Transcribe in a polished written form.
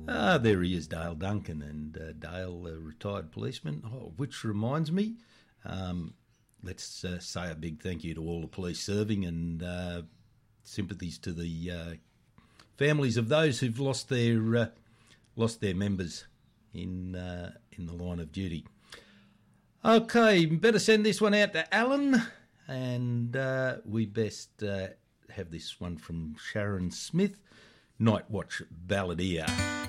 There he is, Dale Duncan, and Dale, a retired policeman. Oh, which reminds me, let's say a big thank you to all the police serving, and sympathies to the families of those who've lost their members in the line of duty. Okay, better send this one out to Alan, and we best have this one from Sharon Smith, Night Watch Balladeer.